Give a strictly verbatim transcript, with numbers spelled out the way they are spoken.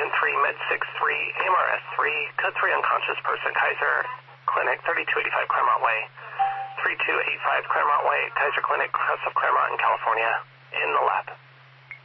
Agent three, Med six three, A M R S three, Code three unconscious person, Kaiser Clinic, thirty-two eighty-five Claremont Way, three two eight five Claremont Way, Kaiser Clinic, Crest of Claremont in California, in the lab.